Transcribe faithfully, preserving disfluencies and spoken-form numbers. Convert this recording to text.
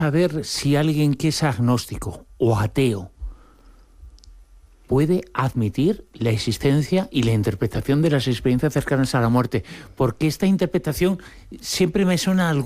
A ver si alguien que es agnóstico o ateo puede admitir la existencia y la interpretación de las experiencias cercanas a la muerte, porque esta interpretación siempre me suena algo